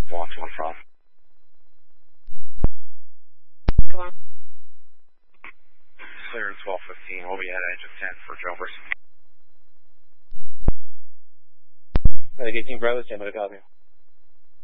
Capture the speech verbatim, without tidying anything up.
Watch one from. Come on. Clear in twelve fifteen. We'll be at engine ten for jumpers. eighteen Bravo, stand by to copy.